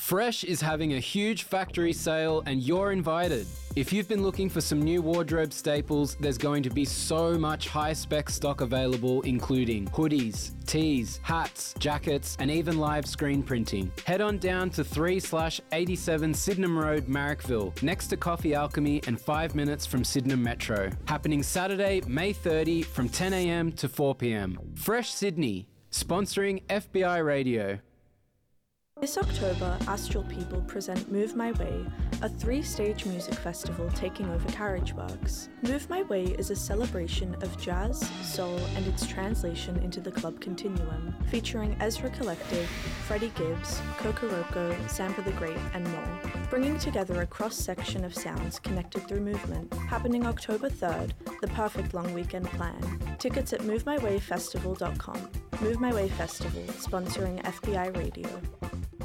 Fresh is having a huge factory sale and you're invited. If you've been looking for some new wardrobe staples, there's going to be so much high-spec stock available, including hoodies, tees, hats, jackets, and even live screen printing. Head on down to 3/87 Sydenham Road, Marrickville, next to Coffee Alchemy and 5 minutes from Sydenham Metro. Happening Saturday, May 30 from 10 a.m. to 4 p.m. Fresh Sydney, sponsoring FBI Radio. This October, Astral People present Move My Way, a 3-stage music festival taking over Carriageworks. Move My Way is a celebration of jazz, soul, and its translation into the club continuum, featuring Ezra Collective, Freddie Gibbs, Kokoroko, Sampa the Great, and more, bringing together a cross-section of sounds connected through movement. Happening October 3rd, the perfect long weekend plan. Tickets at movemywayfestival.com. Move My Way Festival, sponsoring FBI Radio.